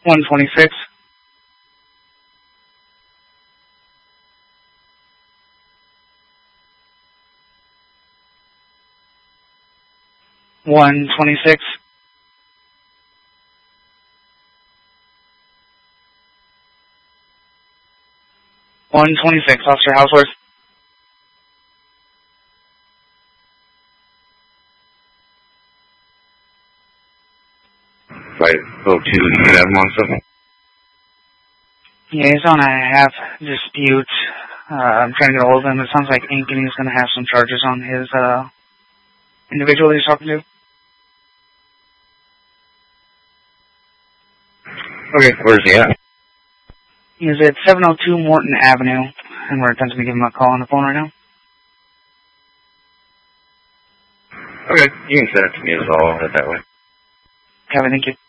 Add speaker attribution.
Speaker 1: 126. One 26. Officer Houseworth.
Speaker 2: 502, you have him on something?
Speaker 1: Yeah, he's on a half dispute. I'm trying to get a hold of him. It sounds like Inc. and he's going to have some charges on his individual he's talking to.
Speaker 2: Okay, where's he at?
Speaker 1: He's at 702 Morton Avenue, and we're attempting to give him a call on the phone right now.
Speaker 2: Okay, you can send it to me as well. I'll head that way.
Speaker 1: Kevin, thank you.